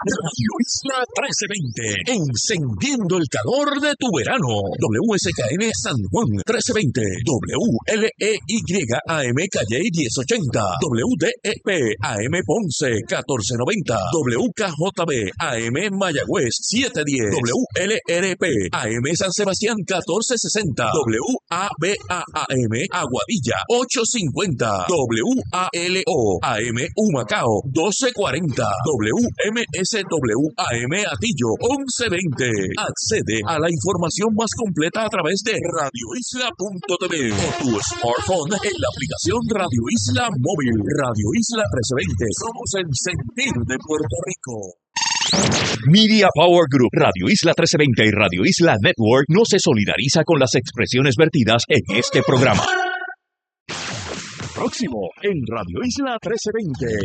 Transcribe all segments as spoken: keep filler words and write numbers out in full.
Radio Isla trece veinte, encendiendo el calor de tu verano. W S K N San Juan trece veinte, W L E Y A M Calle diez ochenta, W D E P A M Ponce catorce noventa, W K J B A M Mayagüez siete diez, W L R P A M San Sebastián catorce sesenta, W A B A A M Aguadilla ocho cincuenta, W A L O A M Humacao doce cuarenta, W M S W A M Atillo once veinte. Accede a la información más completa a través de radio isla punto t v o tu smartphone en la aplicación Radio Isla Móvil. Radio Isla trece veinte. Somos el sentir de Puerto Rico. Media Power Group, Radio Isla trece veinte y Radio Isla Network no se solidariza con las expresiones vertidas en este programa. Próximo en Radio Isla trece veinte.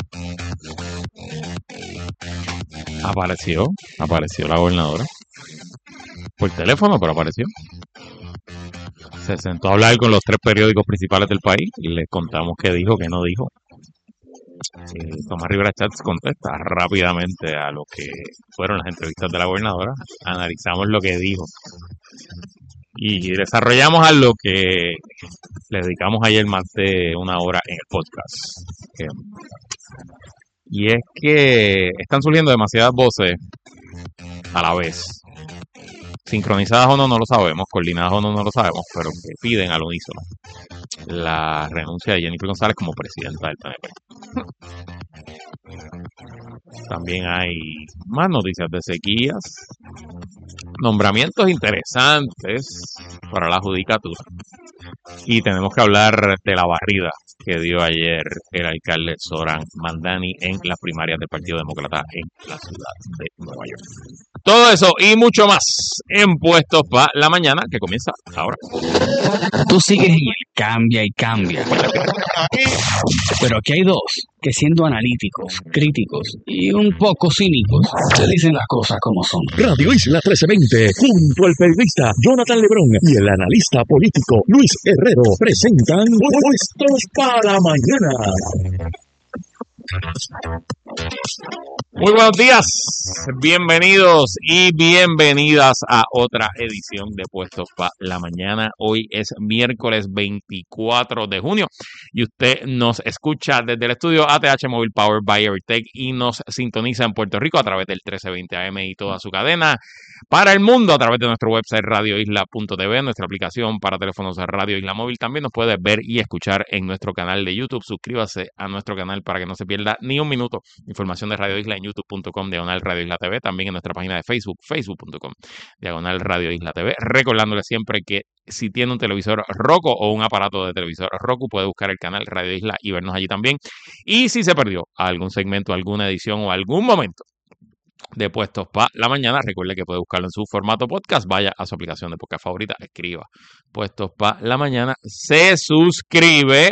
Apareció, apareció la gobernadora. Por teléfono, pero apareció. Se sentó a hablar con los tres periódicos principales del país y les contamos qué dijo, qué no dijo. Eh, Tomás Rivera Chats contesta rápidamente a lo que fueron las entrevistas de la gobernadora. Analizamos lo que dijo y desarrollamos a lo que le dedicamos ayer más de una hora en el podcast. Eh, y es que están surgiendo demasiadas voces a la vez. Sincronizadas o no, no lo sabemos. Coordinadas o no, no lo sabemos. Pero que piden al unísono la renuncia de Jennifer González como presidenta del P N P. También hay más noticias de sequías, nombramientos interesantes para la judicatura. Y tenemos que hablar de la barrida que dio ayer el alcalde Zoran Mandani en las primarias del Partido Demócrata en la ciudad de Nueva York. Todo eso y mucho más en Puestos para la Mañana, que comienza ahora. Tú sigues en el cambia y cambia. Pero aquí hay dos que, siendo analíticos, críticos y un poco cínicos, te dicen las cosas como son. Radio Isla trece veinte, junto al periodista Jonathan Lebrón y el analista político Luis Herrero, presentan Puestos para la Mañana. Muy buenos días, bienvenidos y bienvenidas a otra edición de Puestos para la Mañana. Hoy es miércoles veinticuatro de junio y usted nos escucha desde el estudio A T H Mobile Power by Evertech y nos sintoniza en Puerto Rico a través del trece veinte A M y toda su cadena. Para el mundo a través de nuestro website radio isla punto t v, nuestra aplicación para teléfonos de Radio Isla Móvil. También nos puede ver y escuchar en nuestro canal de YouTube. Suscríbase a nuestro canal para que no se pierda ni un minuto. Información de Radio Isla en youtube punto com diagonal Radio Isla T V. También en nuestra página de Facebook, facebook punto com diagonal Radio Isla T V. Recordándole siempre que si tiene un televisor Roku o un aparato de televisor Roku, puede buscar el canal Radio Isla y vernos allí también. Y si se perdió algún segmento, alguna edición o algún momento de Puestos para la Mañana, recuerde que puede buscarlo en su formato podcast. Vaya a su aplicación de podcast favorita, escriba Puestos para la Mañana, se suscribe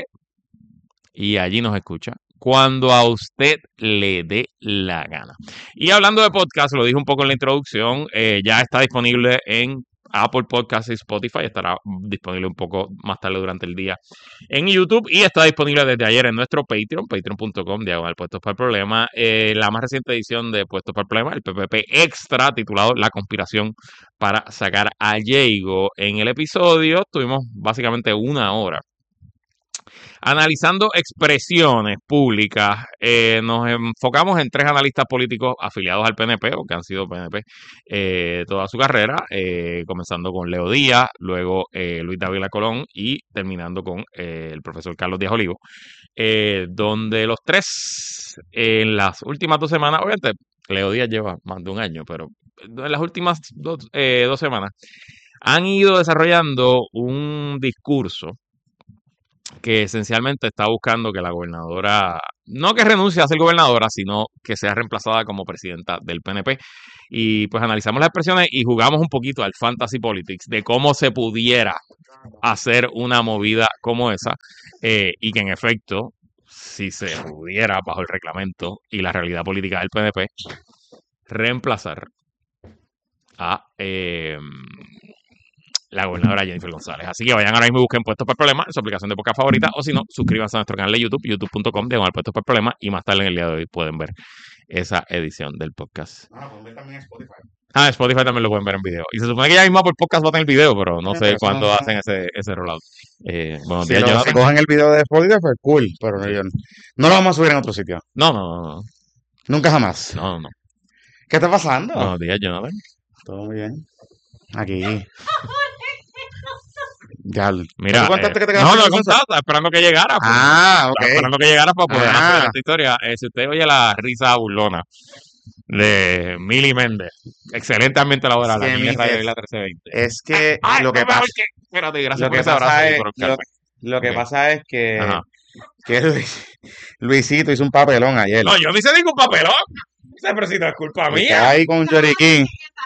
y allí nos escucha cuando a usted le dé la gana. Y hablando de podcast, lo dije un poco en la introducción, eh, ya está disponible en Apple Podcasts y Spotify. Estará disponible un poco más tarde durante el día en YouTube y está disponible desde ayer en nuestro Patreon, patreon punto com diagonal Puestos para el Problema. Eh, la más reciente edición de Puestos para el Problema, el P P P Extra, titulado La conspiración para sacar a Diego. En el episodio tuvimos básicamente una hora analizando expresiones públicas. Eh, nos enfocamos en tres analistas políticos afiliados al P N P o que han sido P N P eh, toda su carrera, eh, comenzando con Leo Díaz, luego eh, Luis Dávila Colón y terminando con eh, el profesor Carlos Díaz Olivo, eh, donde los tres eh, en las últimas dos semanas, obviamente Leo Díaz lleva más de un año, pero en las últimas dos, eh, dos semanas han ido desarrollando un discurso que esencialmente está buscando que la gobernadora, no que renuncie a ser gobernadora, sino que sea reemplazada como presidenta del P N P. Y pues analizamos las expresiones y jugamos un poquito al fantasy politics de cómo se pudiera hacer una movida como esa, eh, y que en efecto, si se pudiera bajo el reglamento y la realidad política del P N P, reemplazar a eh, la gobernadora Jennifer González. Así que vayan ahora mismo y busquen Puestos para el Problema en su aplicación de podcast favorita, o si no, suscríbanse a nuestro canal de YouTube, youtube punto com diagonal Puestos para el Problema, y más tarde en el día de hoy pueden ver esa edición del podcast. Ah, pues también en Spotify. Ah, Spotify también lo pueden ver en video. Y se supone que ya mismo por podcast va a tener video, pero no Sí, sé pero cuándo eso no- hacen ese, ese rollout. Eh, buenos Si, días, lo, si Jonathan. cogen el video de Spotify, pues cool, pero no, yo- no lo vamos a subir en otro sitio. No, no, no, Nunca jamás. no, no, no. ¿Qué está pasando? Buenos días, Jonathan. Todo muy bien. Aquí. Ya. Mira, ¿Tú contaste eh, que te no, quedaste no he con César? contado, estaba esperando que llegara. pues. Ah, ok. Estaba esperando que llegara para poder Ah. hacer esta historia. Eh, si usted oye la risa burlona de Mili Méndez, excelente ambiente laboral, Sí, aquí Mili, en Radio es- Isla trece veinte. Es que Ay, lo que no, mejor pasa, que- Espérate, gracias lo por que ese abrazo pasa y es, por el lo, calma. lo que Ok. pasa es que, Ajá. que Luis- Luisito hizo un papelón ayer. No, yo no hice ningún papelón. Ese pero si no es culpa Estaba mía. ahí con un lloriquín.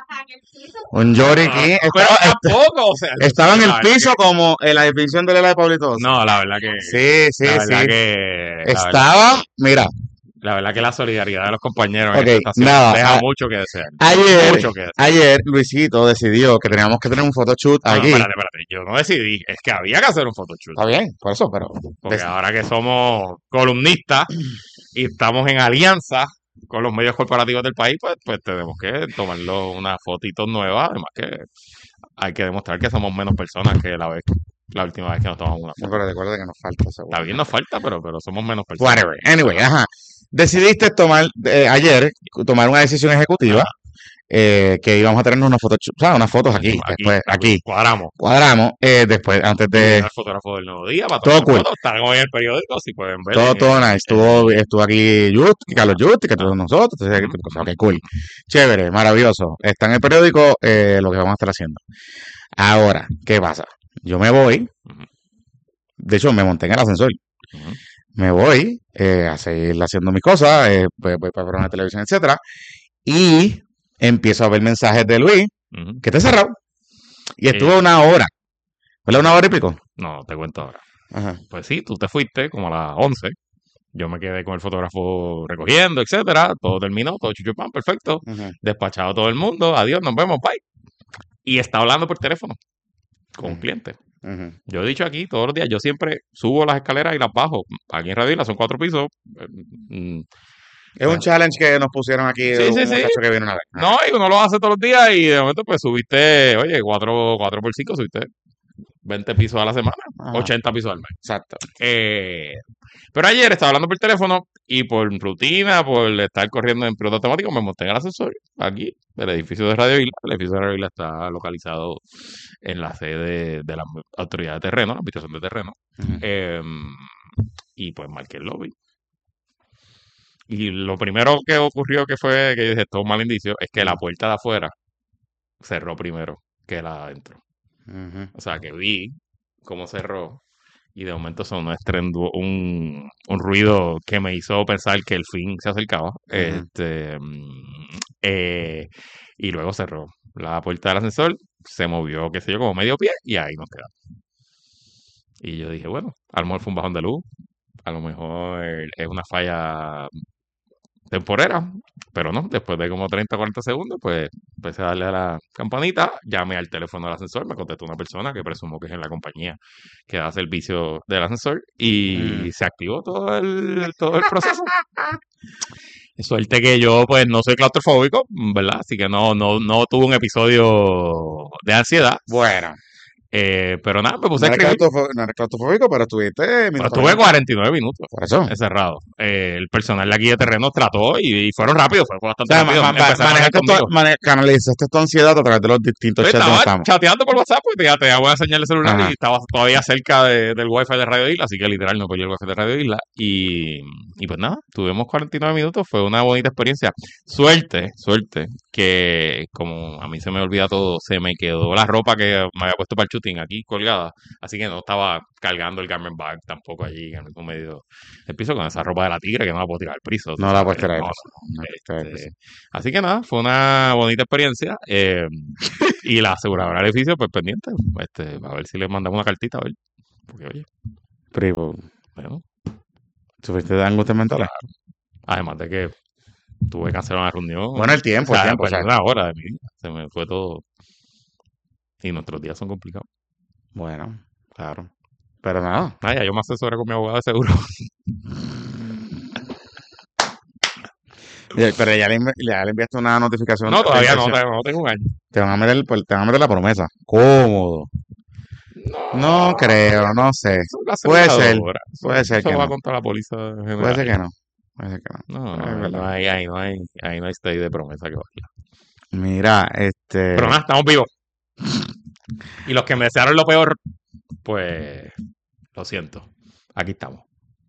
Un lloriquín. No, pero Estaba, tampoco, o sea, estaba en la el verdad piso que- como en la definición de Lela de Pablito. No, la verdad que. Sí, sí, la sí. verdad que. La verdad, Estaba, mira, la verdad que la solidaridad de los compañeros Ok, en esta estación nada, deja a- mucho que desear. ayer, Mucho que desear. ayer Luisito decidió que teníamos que tener un photoshoot No, no, aquí. espérate, espérate. Yo no decidí. Es que había que hacer un photoshoot. Está bien, por eso, pero Porque des- ahora que somos columnistas y estamos en alianza con los medios corporativos del país, pues, pues tenemos que tomarlo unas fotitos nuevas. Además que hay que demostrar que somos menos personas que la vez, la última vez que nos tomamos una no, foto. pero recuerda que nos falta seguro. Está bien, nos falta, pero, pero somos menos personas. Whatever. Anyway, ajá. Decidiste tomar eh, ayer tomar una decisión ejecutiva Ajá. eh, que íbamos a tenernos unas fotos, o sea, unas fotos aquí, Aquí, después, aquí. Cuadramos. Cuadramos, eh, después, antes de El fotógrafo del Nuevo Día, para Todo tomar cool. fotos. Están hoy en el periódico, si pueden ver. todo, en todo el- nice. en- Estuvo, estuvo aquí Just, Carlos Just, que todos nosotros. Entonces, Ujú. ok, cool. Chévere, maravilloso. Está en el periódico eh, lo que vamos a estar haciendo. Ahora, ¿qué pasa? Yo me voy, Ujú. de hecho, me monté en el ascensor. Ujú. Me voy eh, a seguir haciendo mis cosas, eh, voy, voy para programas de televisión, etcétera, y empiezo a ver mensajes de Luis, Ujú. que está cerrado, y estuvo Eh. una hora, ¿verdad? Una hora y pico. No, te cuento ahora. Ajá. Pues sí, tú te fuiste como a las once. Yo me quedé con el fotógrafo recogiendo, etcétera. Todo terminó, todo chuchupán, perfecto. Ujú. Despachado todo el mundo. Adiós, nos vemos, bye. Y está hablando por teléfono con un Ujú. cliente. Ujú. Yo he dicho aquí todos los días, yo siempre subo las escaleras y las bajo. Aquí en Radio Isla son cuatro pisos. eh, mm, Es un challenge que nos pusieron aquí Sí, un sí, sí. muchacho que viene una vez. No, y uno lo hace todos los días y de momento pues subiste, oye, cuatro, cuatro por cinco, subiste veinte pisos a la semana, Ajá. ochenta pisos al mes. Exacto. Eh, pero ayer estaba hablando por teléfono y por rutina, por estar corriendo en piloto automático, me monté en el ascensor aquí del edificio de Radio Isla. El edificio de Radio Isla está localizado en la sede de la autoridad de terreno, la administración de terreno. Ujú. Eh, y pues marqué el lobby. Y lo primero que ocurrió que fue que yo dije, esto es un mal indicio, es que la puerta de afuera cerró primero que la de adentro. Ujú. O sea, que vi cómo cerró y de momento sonó estrendu un, un ruido que me hizo pensar que el fin se acercaba. Este, mm, eh, y luego cerró la puerta del ascensor, se movió, qué sé yo, como medio pie y ahí nos quedamos. Y yo dije, bueno, a lo mejor fue un bajón de luz, a lo mejor es una falla temporera, pero no, después de como treinta, cuarenta segundos, pues empecé a darle a la campanita, llamé al teléfono del ascensor, me contestó una persona que presumo que es en la compañía que da servicio del ascensor y Mm. se activó todo el, todo el proceso. Suerte que yo pues no soy claustrofóbico, ¿verdad? Así que no, no, no tuve un episodio de ansiedad, Bueno, eh, pero nada, me puse no a eres, escribir. claustrofo- no eres claustrofóbico, pero estuviste Pero minutos estuve ahí. cuarenta y nueve minutos Por eso. encerrado. Eh, el personal de aquí de terreno trató y, y fueron rápidos, fue O bastante sea, ma- rápido. ma- ma- Empezaron a hablar manejaste tu- conmigo. mane- canalizaste tu ansiedad a través de los distintos Yo chats donde estaba estamos. chateando por WhatsApp porque ya tenía buena señal de celular Ajá. y estaba todavía cerca de- del wifi de Radio Isla, así que literal no cogí el wifi de Radio Isla. Y, y pues nada, tuvimos cuarenta y nueve minutos, fue una bonita experiencia. Suerte, suerte, que como a mí se me olvida todo, se me quedó la ropa que me había puesto para el shooting aquí colgada, así que no estaba cargando el garment bag tampoco allí en el mismo medio del piso con esa ropa de la tigre que no la puedo tirar al piso. tú No la sabes. puedes tirar al No, piso. no, No la puedes tirar al este, piso. así que nada, fue una bonita experiencia. eh, y la aseguradora del edificio, pues pendiente. Este, a ver si les mandamos una cartita, a ver. Porque, oye, Pero, bueno, ¿sufriste de angustias mentales? además de que tuve que cancelar una reunión. Bueno, el tiempo, o sea, el tiempo. o perdí sea, una hora de mi vida. Se me fue todo. Y nuestros días son complicados. Bueno, claro. Pero nada. Ah, ya yo me asesoré con mi abogado de seguro. Eh, Pero ya le, envi- ya le enviaste una notificación No, de todavía no, intención. tengo- no tengo un año. Te van a meter, el- te van a meter la promesa. Cómodo. No creo, no sé. Eso es la Puede ser, aseguradora. Eso, puede ser eso que va no. contra la póliza Puede ser general. que no. Puede ser que no. No, Es no, ahí verdad. no hay, ahí no hay, ahí no hay stay de promesa que valga. Mira, Pero este. nada, estamos vivos. Y los que me desearon lo peor, pues lo siento. Aquí estamos.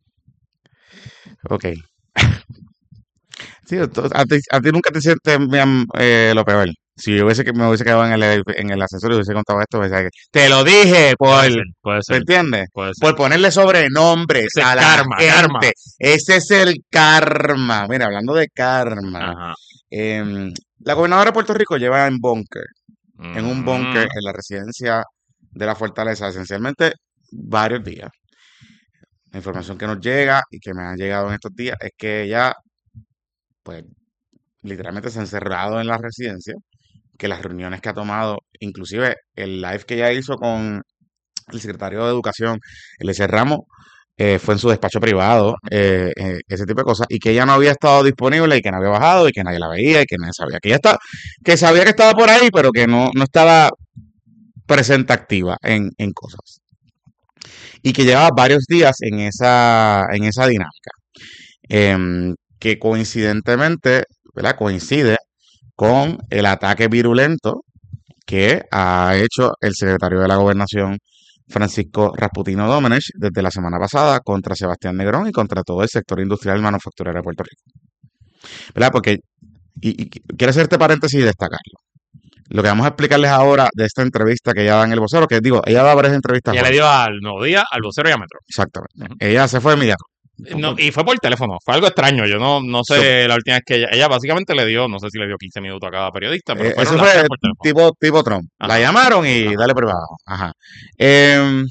Ok. Sí, tú- a ti, a ti nunca te sientes bien, eh, lo peor. Si yo hubiese que me hubiese quedado en el, en el ascensor y hubiese contado esto, hubiese que, te lo dije por, Puede ser, puede ¿te ser, entiendes? puede ser. Por ponerle sobrenombres Ese es a la karma, gente. karma. Ese es el karma. Mira, hablando de karma, Ajá. em, la gobernadora de Puerto Rico lleva en búnker, en un búnker Mm. en la residencia de la Fortaleza, esencialmente varios días. La información que nos llega y que me ha llegado en estos días es que ella, pues, literalmente se ha encerrado en la residencia, que las reuniones que ha tomado, inclusive el live que ella hizo con el secretario de Educación, Eliezer Ramos, eh, fue en su despacho privado, eh, eh, ese tipo de cosas, y que ella no había estado disponible y que no había bajado y que nadie la veía y que nadie sabía que ella está, que sabía que estaba por ahí, pero que no, no estaba presente activa en, en cosas. Y que llevaba varios días en esa, en esa dinámica, em, que coincidentemente, ¿verdad? Coincide con el ataque virulento que ha hecho el secretario de la Gobernación, Francisco Rasputino Domenech, desde la semana pasada contra Sebastián Negrón y contra todo el sector industrial y manufacturero de Puerto Rico. ¿Verdad? Porque, y, y quiero hacer este paréntesis y destacarlo. Lo que vamos a explicarles ahora de esta entrevista que ella da en El Vocero, que digo, ella da varias entrevistas Ella hoy. le dio al Nuevo Día, al vocero y a Metro. Exactamente. Ujú. Ella se fue de inmediato. No, y fue por teléfono, fue algo extraño. Yo no, no sé So- la última vez que ella, ella básicamente le dio, no sé si le dio quince minutos a cada periodista, pero Eh, fueron eso las fue tres por teléfono. tipo, tipo Trump. La Ajá. llamaron y Ajá. dale privado. Ajá. Em,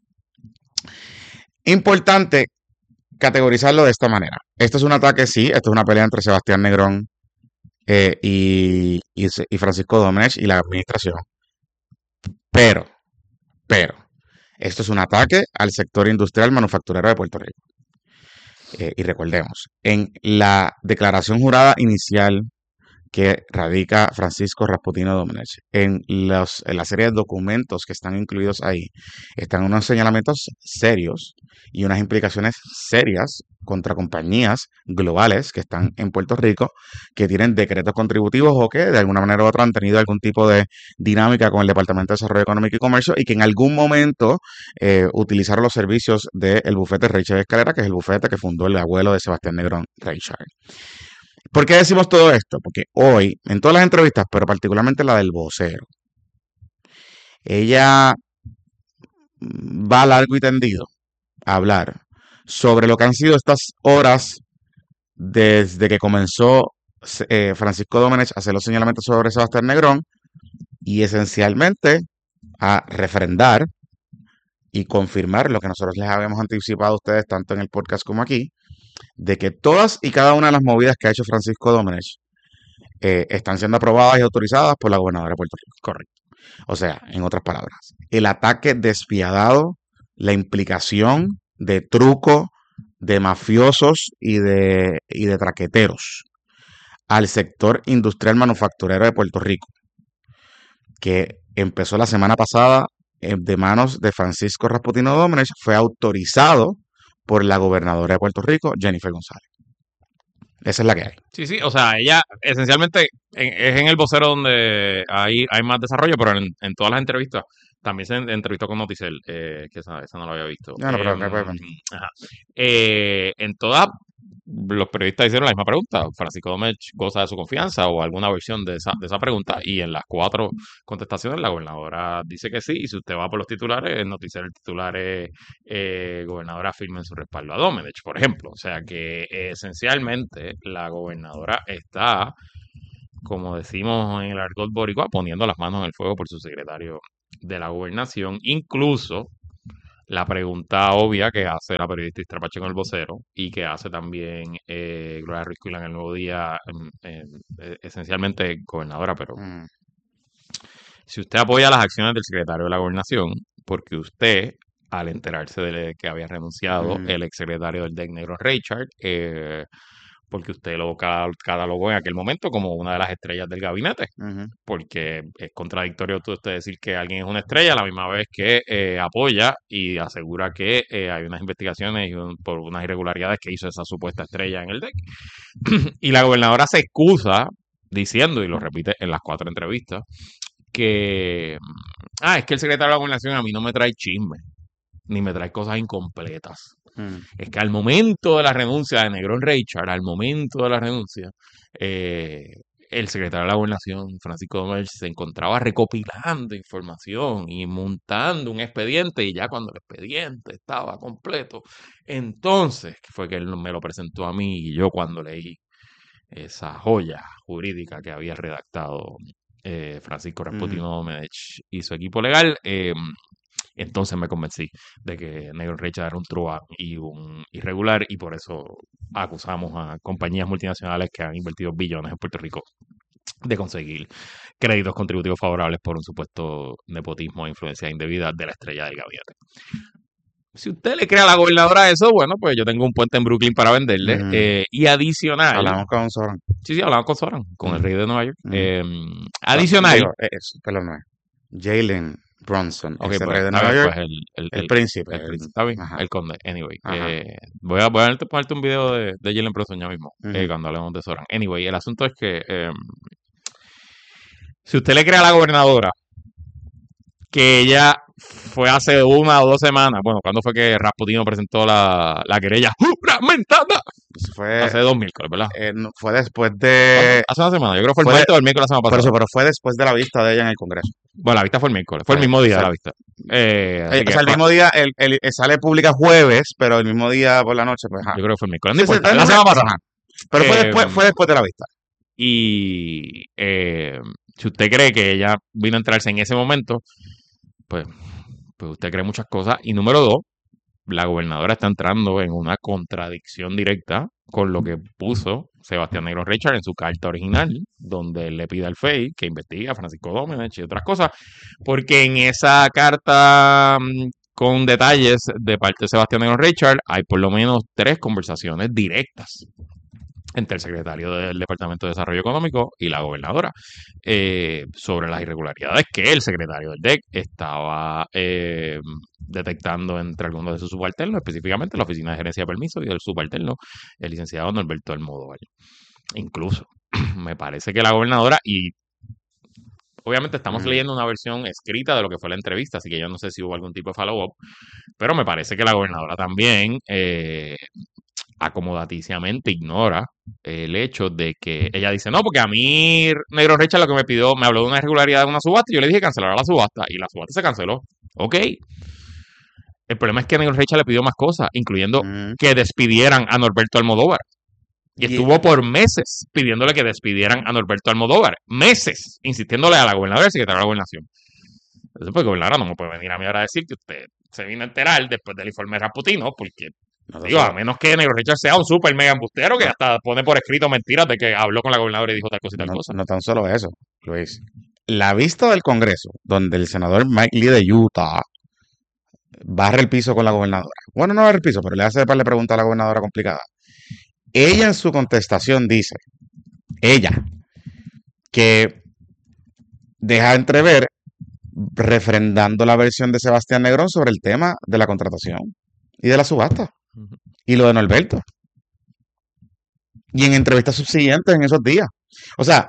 importante categorizarlo de esta manera. Esto es un ataque, sí, esto es una pelea entre Sebastián Negrón eh, y, y, y Francisco Domenech y la administración. Pero, pero, esto es un ataque al sector industrial manufacturero de Puerto Rico. Eh, y recordemos, en la declaración jurada inicial que radica Francisco Rasputino Domenech, en, los, en la serie de documentos que están incluidos ahí, están unos señalamientos serios y unas implicaciones serias contra compañías globales que están en Puerto Rico, que tienen decretos contributivos o que de alguna manera u otra han tenido algún tipo de dinámica con el Departamento de Desarrollo Económico y Comercio y que en algún momento eh, utilizaron los servicios del bufete Reichard Escalera, que es el bufete que fundó el abuelo de Sebastián Negrón, Reichard. ¿Por qué decimos todo esto? Porque hoy, en todas las entrevistas, pero particularmente la del vocero, ella va largo y tendido a hablar sobre lo que han sido estas horas desde que comenzó eh, Francisco Domenech a hacer los señalamientos sobre Sebastián Negrón y esencialmente a refrendar y confirmar lo que nosotros les habíamos anticipado a ustedes tanto en el podcast como aquí, de que todas y cada una de las movidas que ha hecho Francisco Domenech eh, están siendo aprobadas y autorizadas por la gobernadora de Puerto Rico. Correcto. O sea, en otras palabras, el ataque despiadado, la implicación de truco, de mafiosos y de, y de traqueteros al sector industrial manufacturero de Puerto Rico, que empezó la semana pasada eh, de manos de Francisco Rasputino Domenech, fue autorizado por la gobernadora de Puerto Rico, Jennifer González. Esa es la que hay. Sí, sí, o sea, ella esencialmente en- es en el vocero donde hay, hay más desarrollo, pero en, en todas las entrevistas también se en- entrevistó con Noticel, eh, que esa, esa no la había visto. No, no, pero- Em, pero- pero- ajá. Eh, en todas los periodistas hicieron la misma pregunta. Francisco Domech goza de su confianza o alguna versión de esa, de esa pregunta, y en las cuatro contestaciones la gobernadora dice que sí, y si usted va por los titulares, el noticiero el titular es eh, gobernadora firme en su respaldo a Domenech, por ejemplo. O sea que eh, esencialmente la gobernadora está, como decimos en el argot boricua, poniendo las manos en el fuego por su secretario de la gobernación. Incluso la pregunta obvia que hace la periodista Istra Pacheco en El Vocero y que hace también eh, Gloria Ruiz Cuilán en El Nuevo Día, em, em, eh, esencialmente gobernadora, pero Mm. si usted apoya las acciones del secretario de la gobernación, porque usted, al enterarse de que había renunciado Mm. el exsecretario del D E C Negro Richard, eh, porque usted lo ca- catalogó en aquel momento como una de las estrellas del gabinete, Ujú. porque es contradictorio tú- usted decir que alguien es una estrella a la misma vez que eh, apoya y asegura que eh, hay unas investigaciones y un- por unas irregularidades que hizo esa supuesta estrella en el D E C. Y la gobernadora se excusa diciendo, y lo repite en las cuatro entrevistas, que, ah, es que el secretario de la gobernación a mí no me trae chisme, ni me trae cosas incompletas. Mm. Es que al momento de la renuncia de Negrón Richard, al momento de la renuncia, eh, el secretario de la Gobernación, Francisco Domínguez, se encontraba recopilando información y montando un expediente, y ya cuando el expediente estaba completo, entonces fue que él me lo presentó a mí, y yo cuando leí esa joya jurídica que había redactado eh, Francisco Ujú. Rasputino Domenech y su equipo legal, eh, entonces me convencí de que Negro Richard era un truán y un irregular, y por eso acusamos a compañías multinacionales que han invertido billones en Puerto Rico de conseguir créditos contributivos favorables por un supuesto nepotismo e influencia indebida de la estrella del gabinete. Si usted le cree a la gobernadora eso, bueno, pues yo tengo un puente en Brooklyn para venderle. Ujú. eh, y adicional, Hablamos con Soran. sí, sí, hablamos con Soran, con el Ujú. rey de Nueva York. Ujú. Eh, No, adicional, digo, eh, es- perdón, no es. Jalen Bronson, ok, es el pues rey de está Nueva bien, York, pues el, el, el el, príncipe. el el- príncipe, está bien, Ajá, el conde. Anyway, ajá. eh, voy a, voy a ponerte un video de, de Jalen Brunson ya mismo, eh, Ujú. cuando hablemos de Soran. Anyway, el asunto es que eh, si usted le cree a la gobernadora que ella fue hace una o dos semanas, bueno, ¿cuándo fue que Rasputino presentó la, la querella juramentada? Eso fue, Hace dos miércoles, ¿verdad? eh, no- fue después ¿Cuándo? de... Hace una semana, yo creo que fue el fue martes o el miércoles de la semana Por pasada. eso, pero fue después de la vista de ella en el Congreso. Bueno, la vista fue el miércoles, fue el Fue- mismo día de la exacto. vista. Eh, Eh, así o que sea, el pa- mismo día, el, el- eh, sale pública jueves, pero el mismo día por la noche, pues, ajá. yo creo que fue el miércoles, no Sí, sí, importa, el la lunes- semana pasada. ajá. Pero fue Eh, después, fue después de la vista. Y eh, si usted cree que ella vino a entrarse en ese momento, pues, pues usted cree muchas cosas. Y número dos, la gobernadora está entrando en una contradicción directa con lo que puso Sebastián Negro Richard en su carta original, donde él le pide al F E I que investigue a Francisco Domenech y otras cosas, porque en esa carta mm, con detalles de parte de Sebastián Negro Richard hay por lo menos tres conversaciones directas entre el secretario del Departamento de Desarrollo Económico y la gobernadora eh, sobre las irregularidades que el secretario del D E C estaba eh, detectando entre algunos de sus subalternos, específicamente la Oficina de Gerencia de Permisos y el subalterno, el licenciado Norberto Almodóvar. Incluso, me parece que la gobernadora, y obviamente estamos Mm. leyendo una versión escrita de lo que fue la entrevista, así que yo no sé si hubo algún tipo de follow-up, pero me parece que la gobernadora también eh, acomodaticiamente ignora el hecho de que ella dice, no, porque a mí Negro Richard lo que me pidió, me habló de una irregularidad de una subasta y yo le dije que cancelara la subasta y la subasta se canceló. Ok. El problema es que Negro Richard le pidió más cosas, incluyendo Mm. que despidieran a Norberto Almodóvar. Y Y- estuvo por meses pidiéndole que despidieran a Norberto Almodóvar. Meses, insistiéndole a la gobernadora y al secretario de la gobernación. Entonces, pues, gobernadora, no me puede venir a mí ahora a decir que usted se vino a enterar después del informe de Rasputino, porque No lo digo, sé. a menos que Negro Richard sea un super mega embustero que hasta pone por escrito mentiras de que habló con la gobernadora y dijo tal cosa y tal No, cosa. no tan solo eso, Luis. La vista del Congreso, donde el senador Mike Lee de Utah barre el piso con la gobernadora. Bueno, no barre el piso, pero le hace un par de preguntas a la gobernadora complicada. Ella en su contestación dice, ella, que deja entrever, refrendando la versión de Sebastián Negrón sobre el tema de la contratación y de la subasta Ujú. y lo de Norberto. Y en entrevistas subsiguientes en esos días. O sea,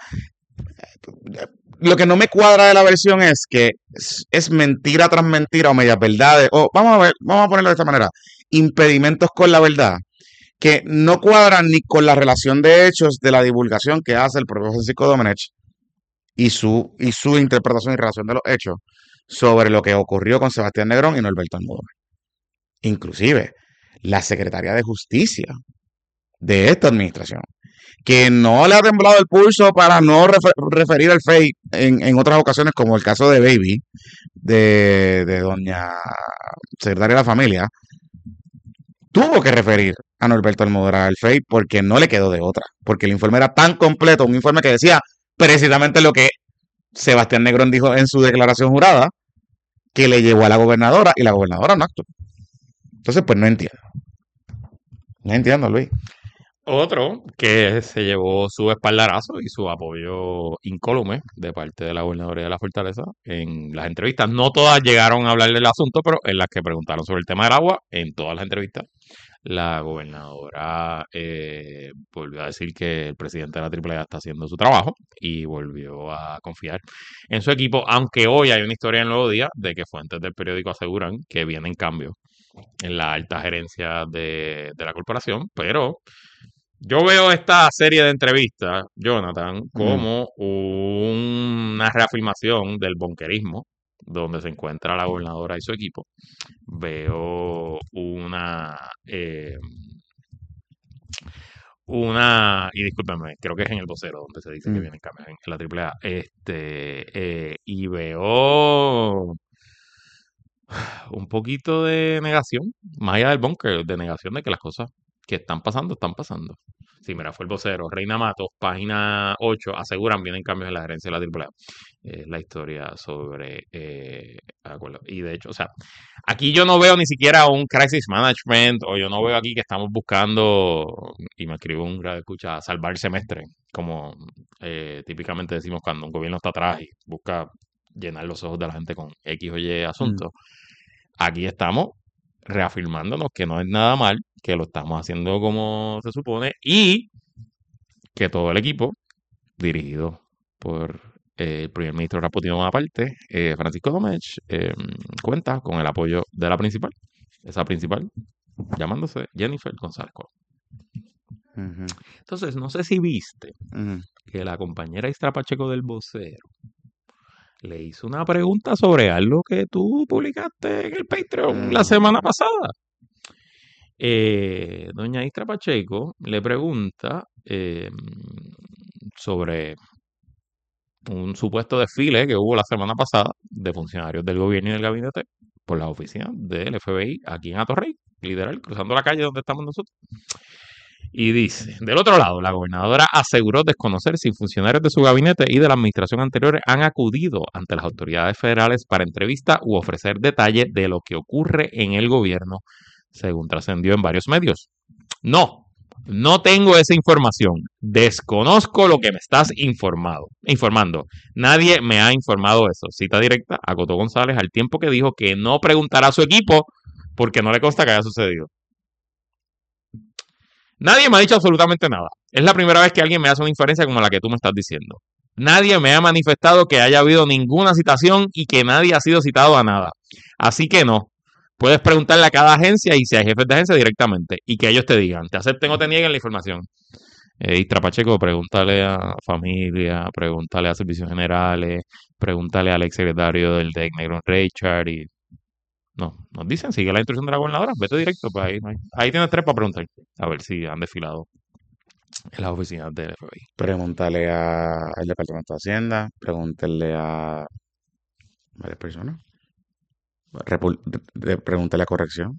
lo que no me cuadra de la versión es que es, es mentira tras mentira o medias verdades, o vamos a ver, vamos a ponerlo de esta manera, impedimentos con la verdad, que no cuadran ni con la relación de hechos de la divulgación que hace el propio Francisco Domenech y su, y su interpretación y relación de los hechos sobre lo que ocurrió con Sebastián Negrón y Norberto Almodóvar. Inclusive, la Secretaría de Justicia de esta administración, que no le ha temblado el pulso para no refer- referir al F E I en, en otras ocasiones, como el caso de Baby, de, de doña secretaria de la familia, tuvo que referir a Norberto Almodóvar al F E I porque no le quedó de otra, porque el informe era tan completo, un informe que decía precisamente lo que Sebastián Negrón dijo en su declaración jurada, que le llevó a la gobernadora y la gobernadora no actuó. Entonces, pues no entiendo. No entiendo, Luis. Otro que se llevó su espaldarazo y su apoyo incólume de parte de la gobernadoría de la Fortaleza en las entrevistas. No todas llegaron a hablar del asunto, pero en las que preguntaron sobre el tema del agua, en todas las entrevistas, la gobernadora eh, volvió a decir que el presidente de la Triple A está haciendo su trabajo y volvió a confiar en su equipo, aunque hoy hay una historia en el Nuevo Día de que fuentes del periódico aseguran que vienen cambios en la alta gerencia de, de la corporación, pero yo veo esta serie de entrevistas, Jonathan, como mm. una reafirmación del bonquerismo, donde se encuentra la gobernadora y su equipo. Veo una... Eh, una... Y discúlpenme, creo que es en el vocero donde se dice mm. que vienen cambios en la Triple A. Este, eh, y veo un poquito de negación, más allá del bunker, de negación de que las cosas que están pasando, están pasando. Sí, mira, fue el vocero. Reina Matos, página ocho, aseguran vienen cambios en la gerencia de la Triple A. Eh, la historia sobre... Eh, acuerdo. Y de hecho, o sea, aquí yo no veo ni siquiera un crisis management, o yo no veo aquí que estamos buscando, y me escribo un grado de escucha, salvar el semestre, como eh, típicamente decimos cuando un gobierno está atrás y busca llenar los ojos de la gente con X o Y asuntos. Mm. Aquí estamos reafirmándonos que no es nada mal, que lo estamos haciendo como se supone y que todo el equipo, dirigido por eh, el primer ministro Rasputino Bonaparte, eh, Francisco Domech, eh, cuenta con el apoyo de la principal, esa principal, llamándose Jennifer González Colón. Uh-huh. Entonces, no sé si viste uh-huh. que la compañera Istra Pacheco del vocero le hizo una pregunta sobre algo que tú publicaste en el Patreon uh-huh. la semana pasada. Eh, doña Istra Pacheco le pregunta eh, sobre un supuesto desfile que hubo la semana pasada de funcionarios del gobierno y del gabinete por las oficinas del F B I aquí en Atorrey, literal, cruzando la calle donde estamos nosotros. Y dice, del otro lado, la gobernadora aseguró desconocer si funcionarios de su gabinete y de la administración anterior han acudido ante las autoridades federales para entrevista u ofrecer detalles de lo que ocurre en el gobierno, según trascendió en varios medios. No, no tengo esa información. Desconozco lo que me estás informado, informando. Nadie me ha informado eso. Cita directa a Coto González al tiempo que dijo que no preguntará a su equipo porque no le consta que haya sucedido. Nadie me ha dicho absolutamente nada. Es la primera vez que alguien me hace una inferencia como la que tú me estás diciendo. Nadie me ha manifestado que haya habido ninguna citación y que nadie ha sido citado a nada. Así que no. Puedes preguntarle a cada agencia y si hay jefes de agencia directamente y que ellos te digan, te acepten o te nieguen la información. Eh, Istra Pacheco, pregúntale a familia, pregúntale a servicios generales, pregúntale al exsecretario del D E C, Negron Richard y... No, nos dicen, sigue la instrucción de la gobernadora, vete directo, pues ahí, ahí, ahí tienes tres para preguntar, a ver si han desfilado en las oficinas del F B I. Pregúntale a, al Departamento de Hacienda, pregúntale a varias personas, Repul- de, pregúntale a Corrección.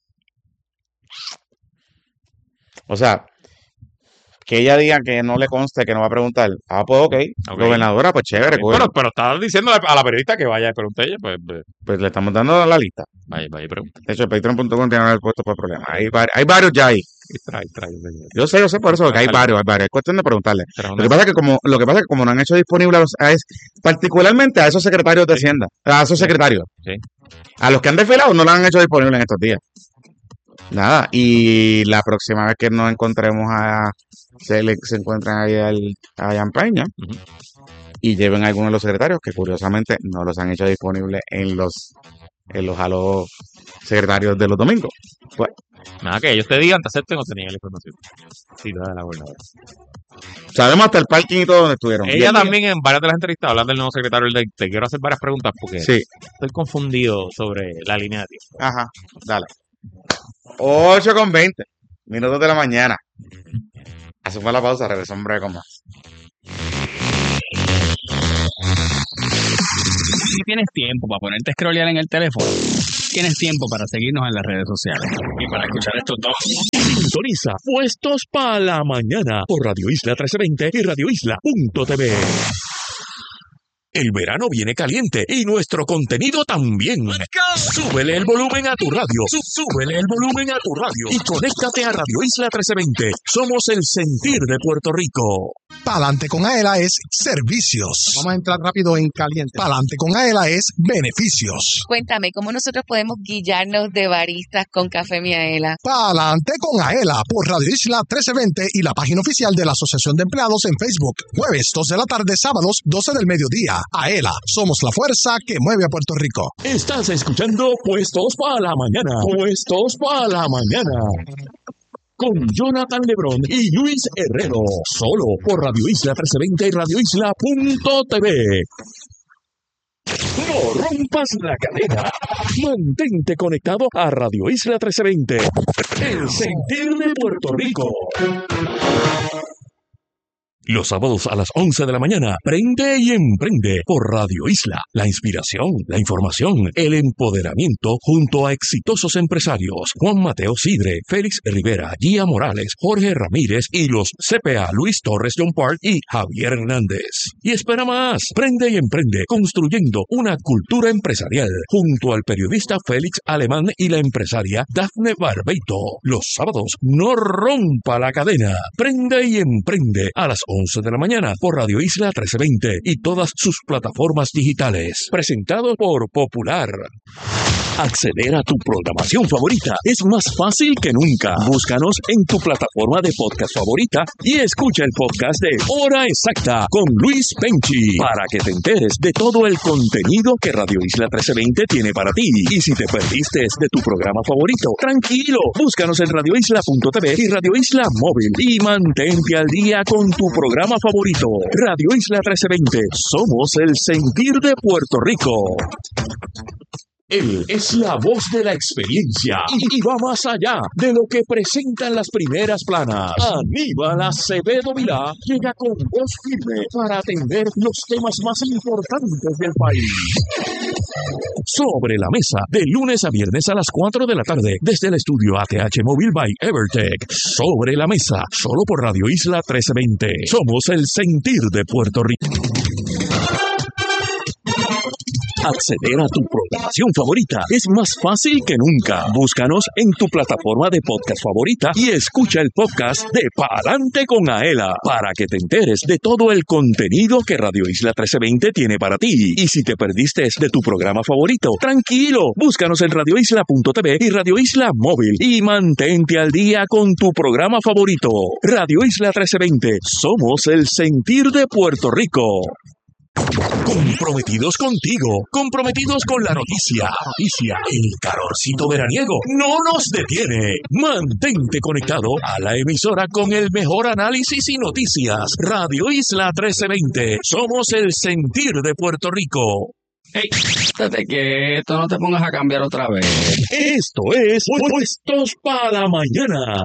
O sea, que ella diga que no le conste, que no va a preguntar. Ah, pues ok, okay. Gobernadora, pues chévere. Okay. Pero, pero estaba diciendo a la periodista que vaya a preguntar ella, pues, pues... Pues le estamos dando la lista. Vaya, vaya, pregunta. De hecho, Patreon punto com tiene el puesto por problemas. Hay, hay varios ya ahí. Trae, trae, trae. Yo sé, yo sé por eso, que hay varios, hay varios. Es cuestión de preguntarle. Lo que pasa es que como, lo que pasa es que como no han hecho disponible a los, a es, particularmente a esos secretarios de sí. Hacienda, a esos sí. secretarios, sí. a los que han desfilado no lo han hecho disponible en estos días. Nada, y la próxima vez que nos encontremos a se, le, se encuentran ahí al, a Jan Peña uh-huh. y lleven a algunos de los secretarios que curiosamente no los han hecho disponibles en los en los a los secretarios de los domingos. Pues nada, que ellos te digan, te acepten o te nieguen la información. Sí, la de la gobernadora. Sabemos hasta el parking y todo donde estuvieron. Ella también en varias de las entrevistas hablan del nuevo secretario del D E C. Te quiero hacer varias preguntas porque sí. estoy confundido sobre la línea de tiempo. Ajá, dale. ocho con veinte minutos de la mañana. Hacemos la pausa, regresamos breve con más. Si tienes tiempo para ponerte a scrollear en el teléfono, tienes tiempo para seguirnos en las redes sociales y para escuchar estos dos. Sintoniza Puestos para la Mañana por Radio Isla trece veinte y Radio Isla punto t v. El verano viene caliente y nuestro contenido también. Súbele el volumen a tu radio. Súbele el volumen a tu radio y conéctate a Radio Isla trece veinte. Somos el sentir de Puerto Rico. Pa'lante con Aela es servicios. Vamos a entrar rápido en caliente. Pa'lante con Aela es beneficios. Cuéntame, ¿cómo nosotros podemos guillarnos de baristas con Café Miaela? Pa'lante con Aela por Radio Isla trece veinte y la página oficial de la Asociación de Empleados en Facebook. Jueves dos de la tarde, sábados doce del mediodía. Aela, somos la fuerza que mueve a Puerto Rico. Estás escuchando Puestos para la Mañana. Puestos para la Mañana. Con Jonathan Lebrón y Luis Herrero. Solo por Radio Isla trece veinte y radio isla punto t v. No rompas la cadena. Mantente conectado a Radio Isla trece veinte. El sentir de Puerto Rico. Los sábados a las once de la mañana, prende y emprende por Radio Isla. La inspiración, la información, el empoderamiento junto a exitosos empresarios. Juan Mateo Sidre, Félix Rivera, Gia Morales, Jorge Ramírez y los C P A Luis Torres John Park y Javier Hernández. Y espera más, prende y emprende construyendo una cultura empresarial junto al periodista Félix Alemán y la empresaria Dafne Barbeito. Los sábados, no rompa la cadena. Prende y emprende a las once de la mañana por Radio Isla trece veinte y todas sus plataformas digitales. Presentado por Popular. Acceder a tu programación favorita es más fácil que nunca. Búscanos en tu plataforma de podcast favorita y escucha el podcast de Hora Exacta con Luis Penchi para que te enteres de todo el contenido que Radio Isla trece veinte tiene para ti. Y si te perdiste de tu programa favorito, tranquilo, búscanos en radio isla punto t v y Radio Isla Móvil y mantente al día con tu programa favorito. Radio Isla trece veinte, somos el sentir de Puerto Rico. Él es la voz de la experiencia y, y va más allá de lo que presentan las primeras planas. Aníbal Acevedo Vilá llega con voz firme para atender los temas más importantes del país. Sobre la mesa, de lunes a viernes a las cuatro de la tarde, desde el estudio A T H Móvil by Evertech. Sobre la mesa, solo por Radio Isla trece veinte. Somos el sentir de Puerto Rico. Acceder a tu programación favorita es más fácil que nunca. Búscanos en tu plataforma de podcast favorita y escucha el podcast de Pa'lante con Aela para que te enteres de todo el contenido que Radio Isla trece veinte tiene para ti. Y si te perdiste de tu programa favorito, tranquilo, búscanos en radio isla punto t v y Radio Isla Móvil y mantente al día con tu programa favorito. Radio Isla trece veinte, somos el sentir de Puerto Rico. Comprometidos contigo, comprometidos con la noticia. Noticia, el calorcito veraniego no nos detiene. Mantente conectado a la emisora con el mejor análisis y noticias. Radio Isla trece veinte, somos el sentir de Puerto Rico. Hey, estate quieto, no te pongas a cambiar otra vez. Esto es Puestos para la Mañana.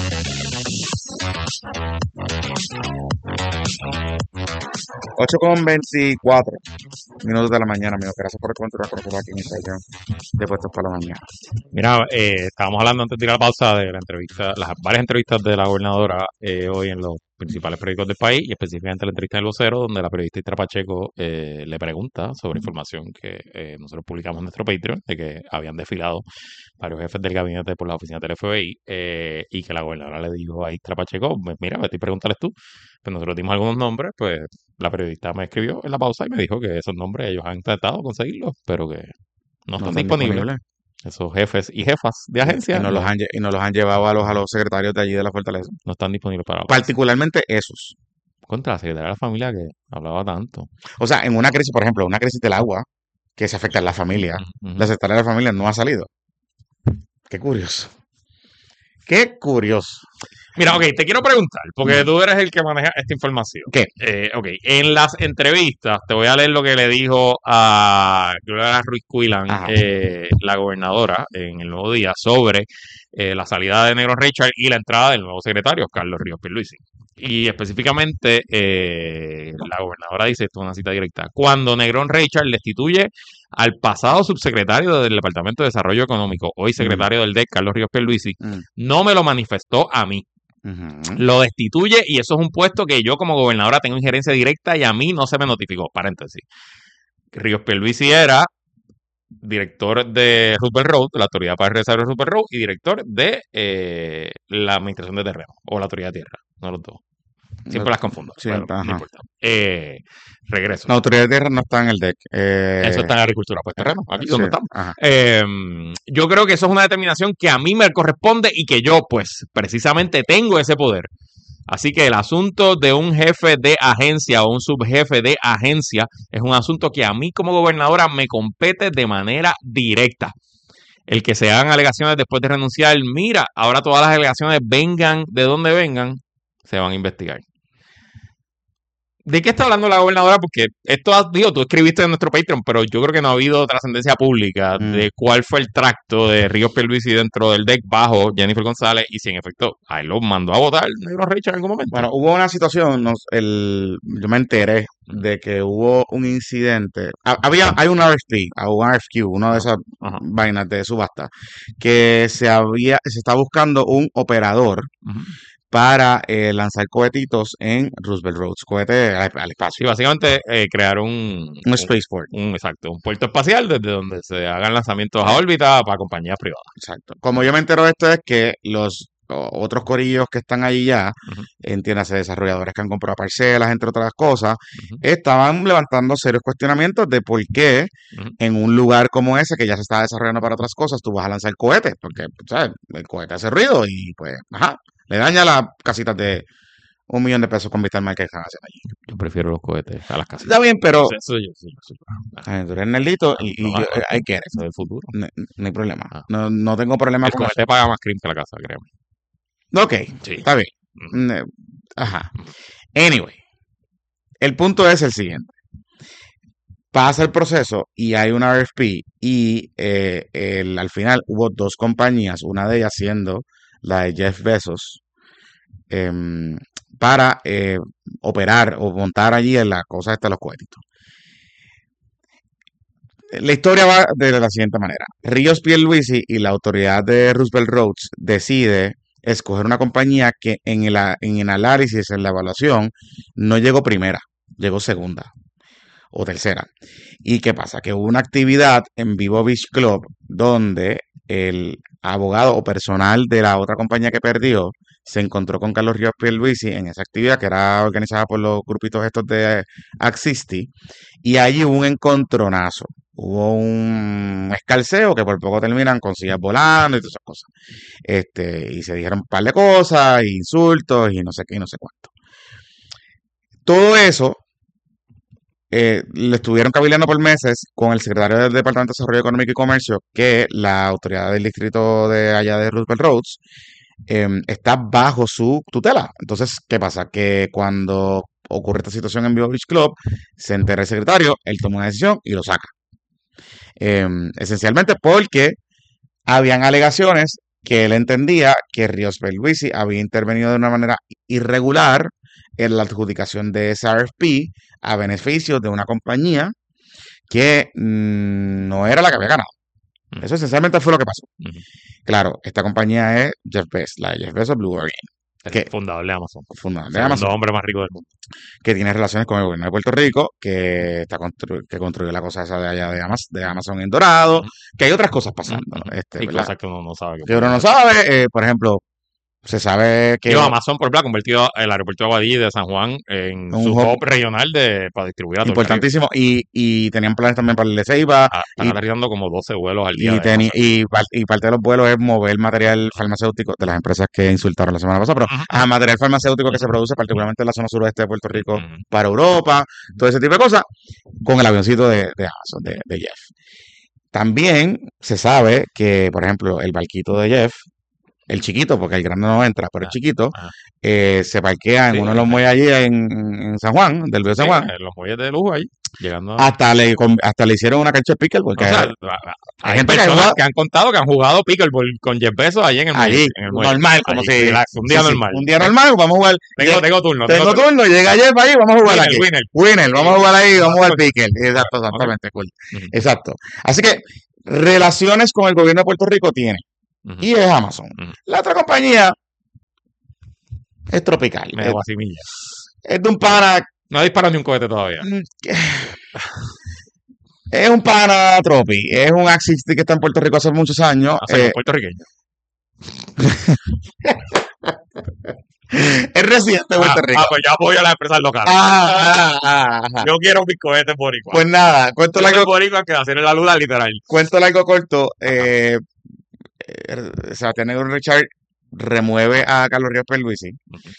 ocho con veinticuatro minutos de la mañana, amigo. Gracias por continuar con nosotros aquí en esta edición de Puestos para la Mañana. Mira, eh, estábamos hablando antes de ir a la pausa de la entrevista, las varias entrevistas de la gobernadora eh, hoy en los principales periódicos del país y específicamente la entrevista del vocero, donde la periodista Istra Pacheco eh, le pregunta sobre información que eh, nosotros publicamos en nuestro Patreon, de que habían desfilado varios jefes del gabinete por la oficina del F B I eh, y que la gobernadora le dijo a Istra Pacheco, pues mira, vete y pregúntales tú. Pues nosotros dimos algunos nombres, pues la periodista me escribió en la pausa y me dijo que esos nombres ellos han intentado conseguirlos, pero que no están, no están disponibles. disponibles. Esos jefes y jefas de agencia. Y nos los han, y nos los han llevado a los, a los secretarios de allí de la Fortaleza. No están disponibles para... Particularmente esos. Contra la secretaria de la familia que hablaba tanto. O sea, en una crisis, por ejemplo, una crisis del agua que se afecta a la familia, uh-huh. la secretaria de la familia no ha salido. Qué curioso. Qué curioso. Mira, ok, te quiero preguntar, porque tú eres el que maneja esta información. ¿Qué? Eh, ok, en las entrevistas, te voy a leer lo que le dijo a Gloria Ruiz Cuilán, eh, la gobernadora, en el Nuevo Día, sobre eh, la salida de Negrón Richard y la entrada del nuevo secretario, Carlos Ríos Pierluisi. Y específicamente, eh, la gobernadora dice, esto es una cita directa, cuando Negrón Richard destituye al pasado subsecretario del Departamento de Desarrollo Económico, hoy secretario mm. del D E C, Carlos Ríos Pierluisi, mm. no me lo manifestó a mí. Ujú. Lo destituye y eso es un puesto que yo como gobernadora tengo injerencia directa y a mí no se me notificó. Paréntesis. Ríos Pierluisi era director de Roosevelt Road, la Autoridad para el Desarrollo de Roosevelt Road, y director de eh, la Administración de Terreno, o la Autoridad de Tierra, no los dos. Siempre las confundo, Sí, pero ajá. no importa. Eh, regreso. La autoridad de tierra no está en el D E C. Eh, Eso está en agricultura, pues terreno, aquí sí, donde estamos. ajá. Eh, yo creo que eso es una determinación que a mí me corresponde y que yo, pues, precisamente tengo ese poder. Así que el asunto de un jefe de agencia o un subjefe de agencia es un asunto que a mí como gobernadora me compete de manera directa. El que se hagan alegaciones después de renunciar, mira, ahora todas las alegaciones vengan de donde vengan, se van a investigar. ¿De qué está hablando la gobernadora? Porque esto, digo, tú escribiste en nuestro Patreon, pero yo creo que no ha habido trascendencia pública Mm. de cuál fue el tracto de Ríos Pierluisi dentro del D E C bajo Jennifer González y si en efecto a él lo mandó a votar Negro Richard en algún momento. Bueno, hubo una situación, nos- el, yo me enteré de que hubo un incidente. Ha- Había, hay un R F P, a un R F Q, una de esas Ajá. vainas de subasta, que se había, se está buscando un operador Ujú. para eh, lanzar cohetitos en Roosevelt Roads, cohetes al, al Sí, espacio, básicamente eh, crear un, un spaceport. un, exacto, un puerto espacial desde donde se hagan lanzamientos a órbita para compañías privadas. Exacto. Como yo me entero de esto es que los o- otros corillos que están allí ya, Ujú. entiéndase, desarrolladores que han comprado parcelas, entre otras cosas, Ujú. estaban levantando serios cuestionamientos de por qué Ujú. en un lugar como ese, que ya se está desarrollando para otras cosas, tú vas a lanzar cohetes, porque, ¿sabes? El cohete hace ruido y, pues, ajá, le daña las casitas de un millón de pesos con Vista Mar que están haciendo allí. Yo prefiero los cohetes a las casas. Está bien, pero Eso yo sí, yo sí. eh, tú eres nerdito y, y No, yo, no, eh, hay que eso es el futuro. no, no hay problema. Ah. No, no tengo problema El con eso. cohete paga más crimen que la casa, créeme. Ok, Sí. está bien. Ujú. Mm, eh, Ajá. Anyway, el punto es el siguiente. Pasa el proceso y hay una R F P y eh, el- al final hubo dos compañías, una de ellas siendo la de Jeff Bezos, em, para eh, operar o montar allí en la cosa esta de los cohetitos. La historia va de la siguiente manera. Ríos Pierluisi y la autoridad de Roosevelt Roads decide escoger una compañía que en el, a- en el análisis, en la evaluación, no llegó primera, llegó segunda o tercera. ¿Y qué pasa? Que hubo una actividad en Vivo Beach Club donde el abogado o personal de la otra compañía que perdió se encontró con Carlos Ríos Pierluisi en esa actividad que era organizada por los grupitos estos de Axisti y allí hubo un encontronazo. Hubo un escalceo que por poco terminan con sillas volando y todas esas cosas. Este, y se dijeron un par de cosas, insultos y no sé qué y no sé cuánto. Todo eso eh, le estuvieron cabildeando por meses con el secretario del Departamento de Desarrollo Económico y Comercio, que la autoridad del distrito de allá de Roosevelt Roads eh, está bajo su tutela. Entonces, ¿qué pasa? Que cuando ocurre esta situación en Vivo Beach Club, se entera el secretario, él toma una decisión y lo saca. Eh, esencialmente porque habían alegaciones que él entendía que Ríos Pierluisi había intervenido de una manera irregular en la adjudicación de esa R F P a beneficio de una compañía que mm, no era la que había ganado. Ujú. Eso esencialmente fue lo que pasó. Ujú. Claro, esta compañía es Jeff Bezos, la de Jeff Bezos Blue Origin, El ¿Qué? fundador de Amazon. fundador de Segundo Amazon, hombre más rico del mundo. que tiene relaciones con el gobierno de Puerto Rico, que está constru- que construyó la cosa esa de allá de Amazon, de Amazon en Dorado, Ujú. que hay otras cosas pasando, Ujú. este, Y ¿verdad? cosas que uno no sabe. Que uno no sabe, eh, por ejemplo, se sabe que Digo, Amazon, por ejemplo, ha convertido el aeropuerto de Aguadilla y de San Juan en Un su hub hub regional de, para distribuir a todo el Caribe. importantísimo y, y tenían planes también para el de Ceiba Ah, están y, aterrizando como doce vuelos al día. y, de teni- Amazon. y, par- y parte de los vuelos es mover material farmacéutico de las empresas que insultaron la semana pasada, pero Ujú. a material farmacéutico que se Ujú. produce particularmente en la zona suroeste de Puerto Rico Ujú. para Europa, todo ese tipo de cosas, con el avioncito de, de Amazon, de, de Jeff. También se sabe que, por ejemplo, el barquito de Jeff, el chiquito, porque el grande no entra, pero el Ah, chiquito, ajá. eh, se parquea en Sí, uno de los ajá. muelles allí en, en San Juan, del río San Sí, Juan. eh, los muelles de lujo ahí, llegando a... Hasta le, con- hasta le hicieron una cancha de pickle porque O sea, hay hay gente que ha personas jugado que han contado que han jugado pickleball con Jeff Bezos allí en el muelle. allí, En el muelle. normal, como Allí, si relax, un día sí, sí, normal. un día normal, vamos a jugar. Tengo, Lle- tengo turno. tengo turno. turno, llega Jeff ahí, vamos a jugar Winner, aquí. winner. Winner, vamos a jugar ahí, vamos a jugar Cool. pickle. Exacto, Ok. exactamente, cool. Ujú. Exacto. Así que relaciones con el gobierno de Puerto Rico tiene Ujú. y es Amazon. Ujú. La otra compañía Es tropical. Me Es, debo así milla. es de un pana. No ha disparado ni un cohete todavía. Es un pana tropi. Es un Axis que está en Puerto Rico hace muchos años. O sea, que eh, es puertorriqueño. es residente de Ah, Puerto Rico. ah, pues yo apoyo a las empresas locales. Ah, ah, ah, ah. Yo quiero mis cohetes boricuas. Pues nada, cuento Yo soy largo, boricua que hacer la luna literal. cuento largo corto. Eh, eh, Sebastián Negro Richard remueve a Carlos Ríos Pierluisi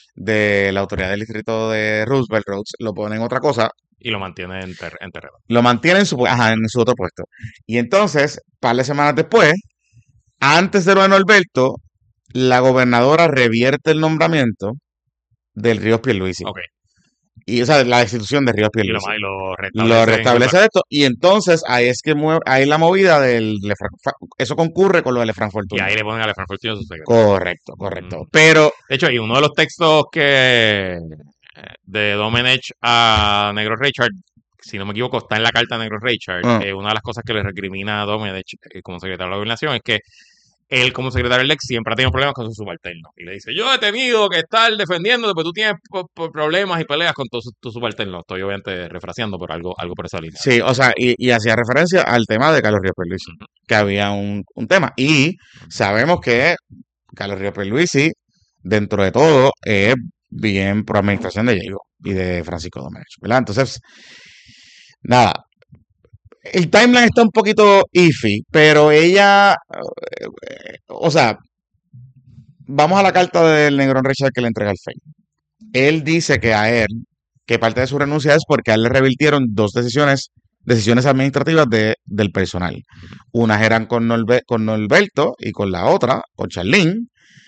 de la autoridad del distrito de Roosevelt Roads, lo pone en otra cosa, Y lo mantiene en, ter- en terreno. lo mantiene en su, ajá, en su otro puesto. Y entonces, par de semanas después, antes de lo de Norberto, la gobernadora revierte el nombramiento del Ríos Pierluisi. Ok. Y, o sea, la destitución de Ríos Y lo, Pierluisi. más- y lo Lo restablece. restablece esto, y entonces ahí es que mueve, ahí la movida del Lefranc- fa- eso concurre con lo de Lefranc Y Fortuño. ahí le ponen a Alejandro Fortuño su secretario. Correcto, correcto. Mm. Pero, De hecho, y uno de los textos que eh, de Domenech a Negro Richard, si no me equivoco, está en la carta de Negro Richard. Ah. Eh, una de las cosas que le recrimina a Domenech eh, como secretario de la gobernación es que él, como secretario del ex, siempre ha tenido problemas con sus subalternos. Y le dice, yo he tenido que estar defendiéndote, pero tú tienes po- po- problemas y peleas con tus tu subalternos. Estoy obviamente refraseando, pero algo, algo por esa línea. sí, o sea, y, y hacía referencia al tema de Carlos Ríos Pierluisi, que había un, un tema. Y sabemos que Carlos Ríos Pierluisi, dentro de todo, es bien pro administración de Diego y de Francisco Domenech, ¿verdad? Entonces, nada, el timeline está un poquito iffy, pero ella, eh, o sea, vamos a la carta del Negrón Richard que le entrega el F E I. Él dice que a él, que parte de su renuncia es porque a él le revirtieron dos decisiones, decisiones administrativas de, del personal. Unas eran con, Norbe- con Norberto y con la otra, con Charlene.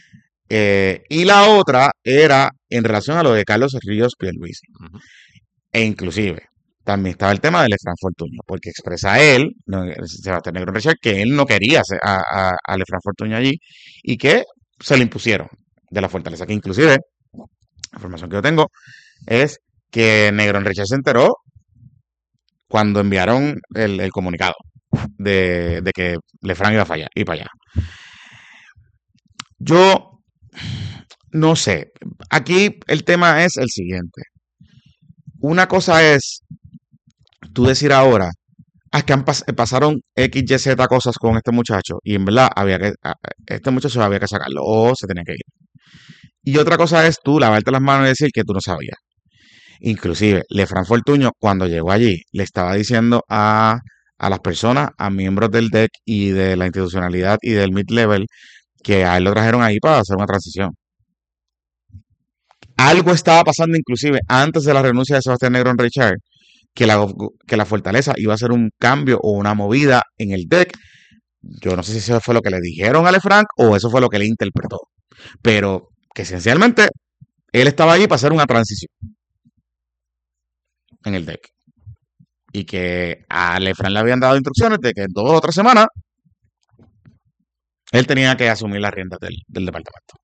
eh, y la otra era en relación a lo de Carlos Ríos Pierluisi. Ujú. E inclusive, también estaba el tema del Lefranc Fortuño, porque expresa él, no, Sebastián Negro Richard, que él no quería hacer a, a, a Lefranc Fortuño allí y que se le impusieron de la fortaleza. Que inclusive, la información que yo tengo es que Negro Richard se enteró cuando enviaron el, el comunicado de, de que Lefranc iba a fallar, y para allá. Yo no sé. Aquí el tema es el siguiente. Una cosa es tú decir ahora, ah, es que han pas- pasaron X, Y, Z cosas con este muchacho y en verdad había que, a- este muchacho había que sacarlo o se tenía que ir. Y otra cosa es tú lavarte las manos y decir que tú no sabías. Inclusive, Lefranc Fortuño, cuando llegó allí, le estaba diciendo a, a las personas, a miembros del D E C y de la institucionalidad y del mid-level, que a él lo trajeron ahí para hacer una transición. Algo estaba pasando inclusive antes de la renuncia de Sebastián Negrón Richard, que la, que la fortaleza iba a hacer un cambio o una movida en el D E C. Yo no sé si eso fue lo que le dijeron a Lefranc o eso fue lo que le interpretó. Pero que esencialmente él estaba allí para hacer una transición en el D E C. Y que a Lefranc le habían dado instrucciones de que en dos o tres semanas él tenía que asumir las riendas del, del departamento.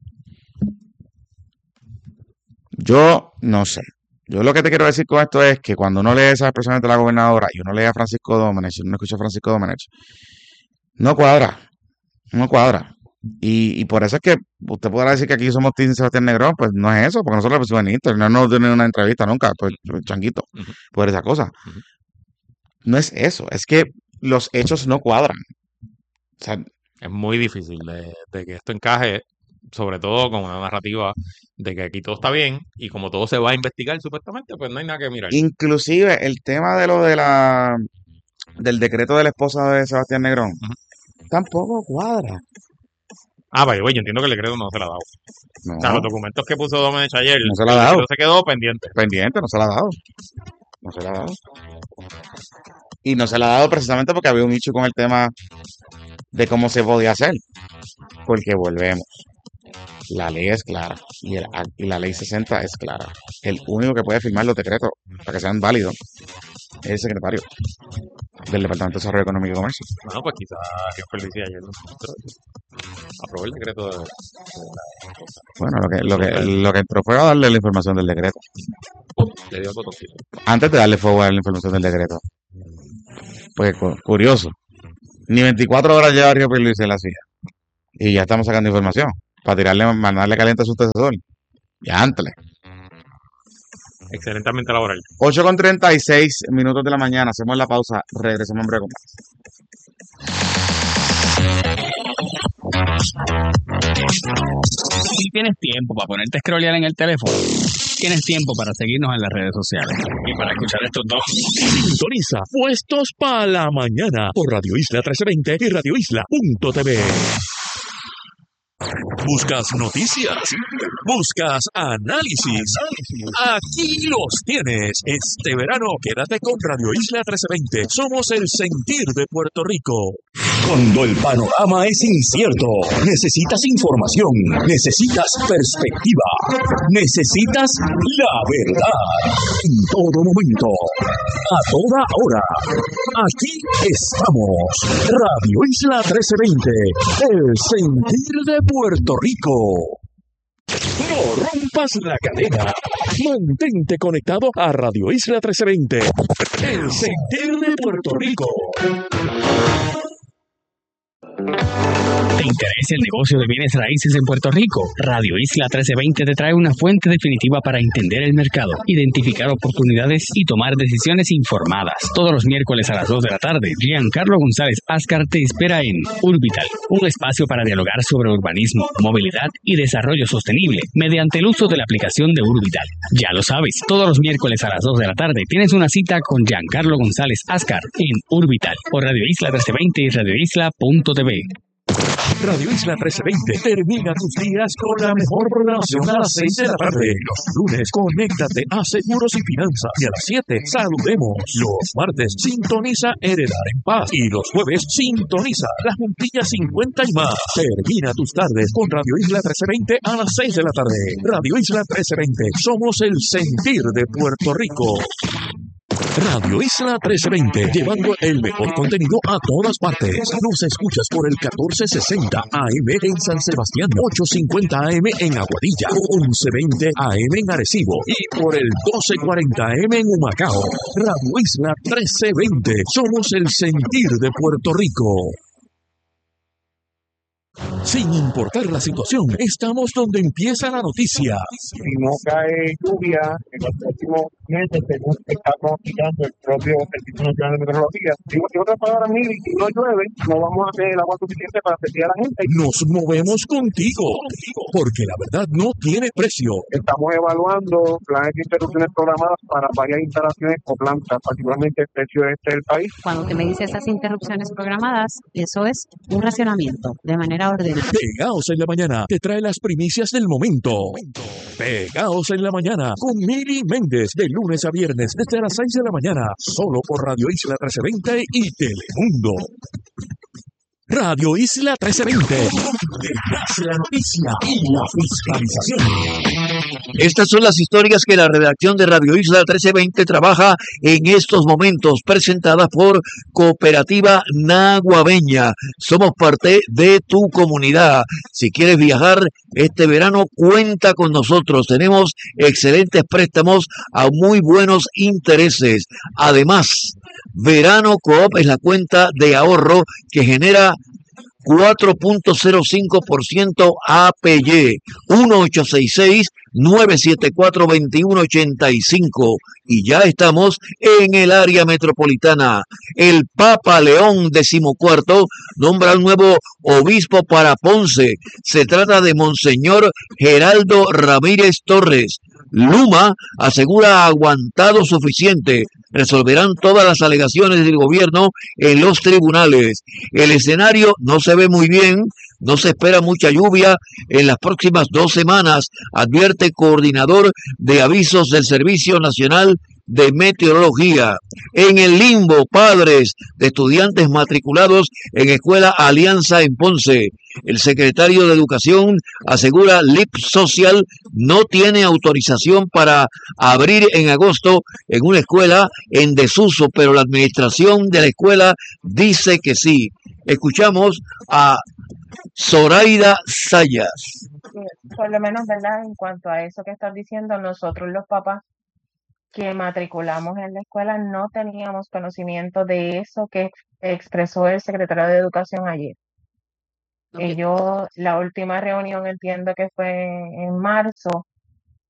Yo no sé. Yo lo que te quiero decir con esto es que cuando uno lee esas expresiones de la gobernadora y uno lee a Francisco Domenech y uno escucha a Francisco Domenech, no cuadra. No cuadra. Y, y por eso es que usted podrá decir que aquí somos Team Sebastián Negrón, pues no es eso, porque nosotros lo pusimos en internet, no nos dio ni una entrevista nunca, pues changuito, Ujú. por esa cosa. Ujú. No es eso, es que los hechos no cuadran. O sea, Es muy difícil de, de que esto encaje, sobre todo con una narrativa de que aquí todo está bien y como todo se va a investigar supuestamente, pues no hay nada que mirar. inclusive el tema de lo de la del decreto de la esposa de Sebastián Negrón Ujú. tampoco cuadra. Ah, vaya, güey, yo entiendo que el decreto no se lo ha dado. O sea, No, los documentos que puso Domenech ayer, No se lo ha el dado. decreto se quedó pendiente. pendiente, no se la ha dado. No se la ha dado. Y no se la ha dado precisamente porque había un issue con el tema de cómo se podía hacer. Porque volvemos. La ley es clara y, el act- y la ley sesenta es clara. El único que puede firmar los decretos para que sean válidos es el secretario del Departamento de Desarrollo Económico y Comercio. Bueno, pues quizás Ríos Pierluisi ayer lo encontró. Aprobó el decreto de, de la cosa. Bueno, lo que, lo que, lo que entró fue a darle la información del decreto. Le dio el botoncito. Antes de darle fuego a la información del decreto. Pues cu- curioso. Ni veinticuatro horas lleva Río Pierluisi en la silla. Y ya estamos sacando información. Para tirarle, mandarle caliente a su antecesor. Ya, ántale. Excelentemente laboral. ocho con treinta y seis minutos de la mañana. Hacemos la pausa. Regresamos en breve con más. Si tienes tiempo para ponerte a scrollear en el teléfono, tienes tiempo para seguirnos en las redes sociales y para escuchar estos dos. Sintoniza Puestos para la Mañana por Radio Isla trece veinte y radio isla punto t v. ¿Buscas noticias? ¿Buscas análisis? Aquí los tienes. Este verano quédate con Radio Isla trece veinte. Somos el sentir de Puerto Rico. Cuando el panorama es incierto, necesitas información, necesitas perspectiva, necesitas la verdad. En todo momento, a toda hora. Aquí estamos. Radio Isla trece veinte. El sentir de Puerto Rico. No rompas la cadena. Mantente conectado a Radio Isla trece veinte. El sentir de Puerto Rico. ¿Te interesa el negocio de bienes raíces en Puerto Rico? Radio Isla trece veinte te trae una fuente definitiva para entender el mercado, identificar oportunidades y tomar decisiones informadas. Todos los miércoles a las dos de la tarde, Giancarlo González Ascar te espera en Urbital, un espacio para dialogar sobre urbanismo, movilidad y desarrollo sostenible mediante el uso de la aplicación de Urbital. Ya lo sabes, todos los miércoles a las dos de la tarde tienes una cita con Giancarlo González Ascar en Urbital por Radio Isla trece veinte y radio isla punto t v. Radio Isla trece veinte termina tus días con la mejor programación a las seis de la tarde. Los lunes, conéctate a Seguros y Finanzas. Y a las siete, saludemos. Los martes, sintoniza Heredar en Paz. Y los jueves, sintoniza La Juntilla cincuenta y más. Termina tus tardes con Radio Isla trece veinte a las seis de la tarde. Radio Isla trece veinte. Somos el sentir de Puerto Rico. Radio Isla trece veinte, llevando el mejor contenido a todas partes. Nos escuchas por el catorce sesenta A M en San Sebastián, ochocientos cincuenta A M en Aguadilla, once veinte A M en Arecibo y por el doce cuarenta A M en Humacao. Radio Isla trece veinte, somos el sentir de Puerto Rico. Sin importar la situación, estamos donde empieza la noticia. Si no cae lluvia en los próximos meses, según estamos mirando el propio Servicio Nacional de Meteorología, digo, en otras palabras, Mili, si no llueve, no vamos a tener el agua suficiente para servir a la gente. Nos movemos contigo, porque la verdad no tiene precio. Estamos evaluando planes de interrupciones programadas para varias instalaciones o plantas, particularmente el precio este del país. Cuando usted me dice esas interrupciones programadas, eso es un racionamiento de manera ordenada. Pegaos en la mañana te trae las primicias del momento. Pegaos en la mañana con Mili Méndez de lunes a viernes desde las seis de la mañana, solo por Radio Isla trece veinte y Telemundo. Radio Isla trece veinte, donde nace la noticia y la fiscalización. Estas son las historias que la redacción de Radio Isla trece veinte trabaja en estos momentos, presentadas por Cooperativa Naguabeña. Somos parte de tu comunidad. Si quieres viajar este verano, cuenta con nosotros. Tenemos excelentes préstamos a muy buenos intereses. Además, Verano Coop es la cuenta de ahorro que genera cuatro punto cero cinco por ciento A P Y, uno ocho seis seis, nueve siete cuatro, dos uno ocho cinco. Y ya estamos en el área metropolitana. El Papa León decimocuarto nombra al nuevo obispo para Ponce. Se trata de Monseñor Geraldo Ramírez Torres. Luma asegura aguantado suficiente. Resolverán todas las alegaciones del gobierno en los tribunales. El escenario no se ve muy bien. No se espera mucha lluvia en las próximas dos semanas, advierte coordinador de avisos del Servicio Nacional de Meteorología. En el limbo, padres de estudiantes matriculados en Escuela Alianza en Ponce. El secretario de Educación asegura L I P Social no tiene autorización para abrir en agosto en una escuela en desuso, pero la administración de la escuela dice que sí. Escuchamos a Zoraida Sayas. Por lo menos, ¿verdad? En cuanto a eso que estás diciendo, nosotros los papás que matriculamos en la escuela no teníamos conocimiento de eso que expresó el secretario de Educación ayer. Okay. Ellos, la última reunión entiendo que fue en marzo,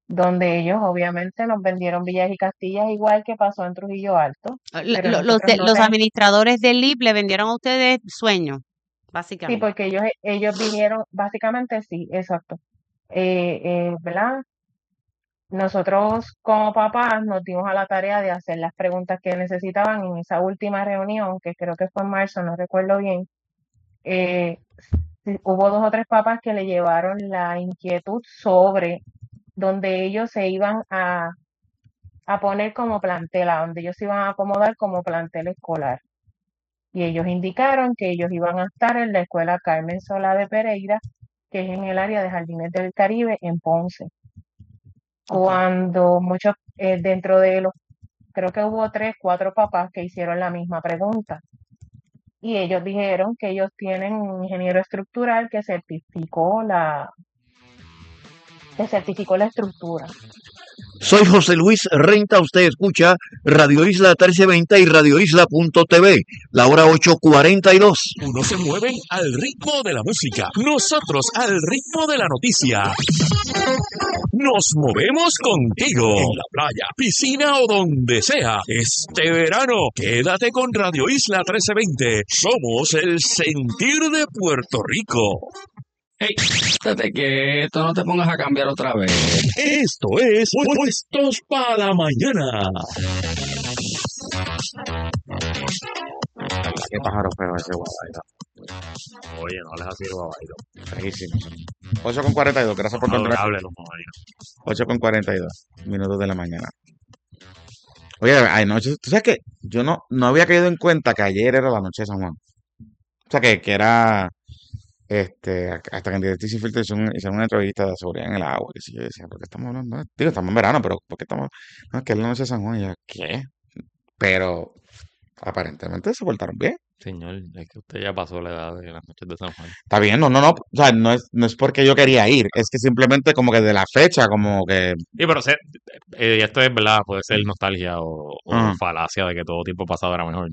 donde ellos obviamente nos vendieron villas y castillas igual que pasó en Trujillo Alto, Lo- pero lo- Los, nosotros de- no los ten- administradores del I P le vendieron a ustedes sueños, sí, básicamente. porque ellos, ellos vinieron, básicamente sí, exacto, eh, eh, ¿verdad? Nosotros como papás nos dimos a la tarea de hacer las preguntas que necesitaban en esa última reunión, que creo que fue en marzo, no recuerdo bien. Eh, sí, hubo dos o tres papás que le llevaron la inquietud sobre donde ellos se iban a, a poner como plantel, a donde ellos se iban a acomodar como plantel escolar. Y ellos indicaron que ellos iban a estar en la escuela Carmen Solá de Pereira, que es en el área de Jardines del Caribe, en Ponce. Cuando muchos, eh, dentro de los, creo que hubo tres, cuatro papás que hicieron la misma pregunta. Y ellos dijeron que ellos tienen un ingeniero estructural que certificó la, que certificó la estructura. Soy José Luis Renta, usted escucha Radio Isla trece veinte y radio isla punto t v, la hora ocho cuarenta y dos. Unos se mueven al ritmo de la música, nosotros al ritmo de la noticia. Nos movemos contigo en la playa, piscina o donde sea. Este verano, quédate con Radio Isla trece veinte. Somos el sentir de Puerto Rico. Hey, estate quieto, no te pongas a cambiar otra vez. Esto es Puestos para la Mañana. Qué pájaro feo ese guabairo. Oye, no les ha sido guabairo. Feísimo. ocho con cuarenta y dos, gracias por continuar. Adorable los guabairos. ocho con cuarenta y dos minutos de la mañana. Oye, anoche, tú sabes que yo no, no había caído en cuenta que ayer era la noche de San Juan. O sea, que, que era, este, hasta que en Directriz y Filtro hicieron, hicieron una entrevista de seguridad en el agua. Que si yo decía, ¿por qué estamos hablando? Digo, estamos en verano, pero ¿por qué estamos? No, que es la noche de San Juan. Y yo, ¿qué? Pero aparentemente se portaron bien. Señor, es que usted ya pasó la edad de las noches de San Juan. Está bien, no, no, no. O sea, no es, no es porque yo quería ir, es que simplemente como que de la fecha, como que. Sí, pero se- eh, esto es verdad, puede ser nostalgia o, o Ajá. falacia de que todo tiempo pasado era mejor.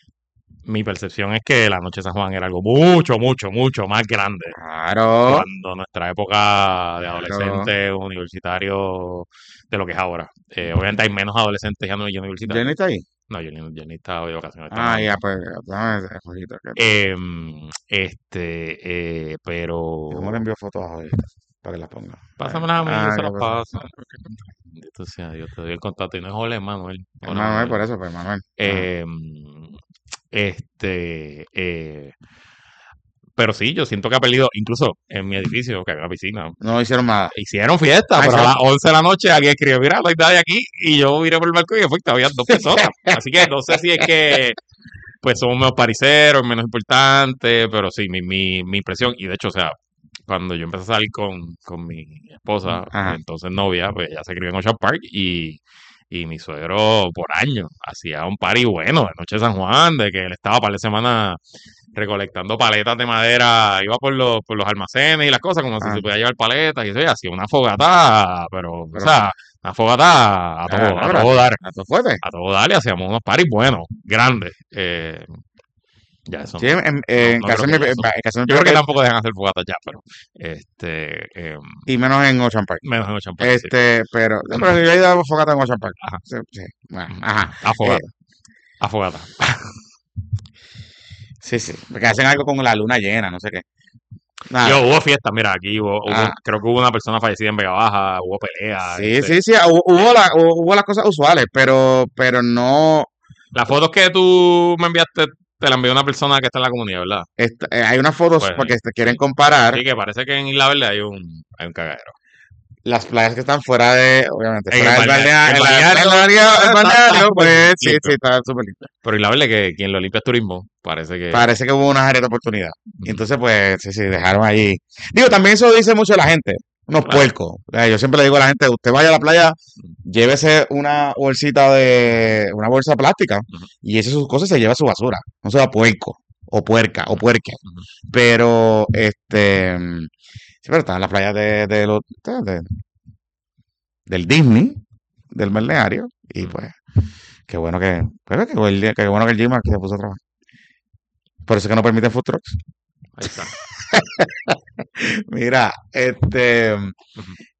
Mi percepción es que la noche de San Juan era algo mucho, mucho, mucho más grande. Claro. Cuando nuestra época de Claro. adolescente, universitario, de lo que es ahora. Eh, obviamente hay menos adolescentes ya no hay universitarios. ¿Jenny está ahí? No, Jenny, Jenny está hoy de vacaciones. está Ah, en ya, Miami. pues, dame ese jueguito que- Em, este, eh, pero... ¿Cómo le envío fotos a Jorge? Para que las ponga. Pásamelas a mí, Ah, yo se ¿qué las pasa? paso. Bendito sea Dios, te doy el contacto. Y no es Jorge, es Manuel. Es Hola, Manuel, Manuel. por eso, pues, Manuel. Ajá. Em, este, eh, pero sí, yo siento que ha perdido, incluso en mi edificio, que hay una piscina, No hicieron nada. hicieron fiesta, Ah, pero a las hicieron- once de la noche alguien escribió, mira, no hay nadie aquí, y yo miré por el balcón y efecto, había dos personas. Así que no sé si es que pues somos menos pariseros, menos importantes, pero sí, mi, mi, mi impresión, y de hecho, o sea, cuando yo empecé a salir con, con mi esposa, Ajá. entonces novia, pues ella se crió en Ocean Park y, y mi suegro por años hacía un party bueno de Noche de San Juan, de que él estaba para la semana recolectando paletas de madera, iba por los, por los almacenes y las cosas, como si Ah. se podía llevar paletas y eso, y hacía una fogata, pero, Pero- o sea, una fogata a todo, Ah, a ahora, todo dar, ¿a tu fuerte? a todo dar, y hacíamos unos parties buenos, grandes. Eh, ya eso Sí, no- en, en, en no casa creo de que mi, ya eso- en casa de mi yo creo que prima- tampoco dejan hacer fogatas ya, pero este em, y menos en Ocean Park. menos en Ocean Park, sí. Este, pero, no, pero yo he ido a fogata en Ocean Park. Ajá. Sí, sí. Bueno, ajá. A fogata. Eh, A fogata. sí, sí. Porque hacen algo con la luna llena, no sé qué. Nada. Yo, hubo fiesta, mira, aquí hubo, hubo- Ah. creo que hubo una persona fallecida en Vega Baja, hubo pelea. Sí, este, sí, sí, hubo, hubo, la- hubo- hubo las cosas usuales, pero, pero no, Las fotos que tú me enviaste, te las envió una persona que está en la comunidad, ¿verdad? esta- eh, hay unas fotos Pues, porque te quieren sí. comparar Sí, que parece que en Isla Verde hay un, hay un cagadero. las playas que están fuera de, obviamente, En fuera el del balneario- balneario, el el balneario- balneario, el está- balneario, está pues sí, limpio. sí, está súper limpio. Pero Isla Verde, que quien lo limpia es turismo, parece que... Parece que hubo unas áreas de oportunidad. Y Ujú. entonces, pues, sí, sí, dejaron allí. Digo, también eso dice mucho la gente, unos Claro. puercos. Eh, Yo siempre le digo a la gente, usted vaya a la playa, llévese una bolsita de, una bolsa plástica Ujú. y eche sus cosas y se lleva su basura. No sea puerco, o puerca, o puerque. Ujú. Pero, este, mm, sí, pero están las playas de, de los, de- de- del Disney, del balneario, y Ujú. pues, qué bueno que, pues, qué, bueno- qué bueno que el G-Mac se puso a trabajar. Por eso es que no permiten food trucks. Ahí está. Mira, este, Ujú.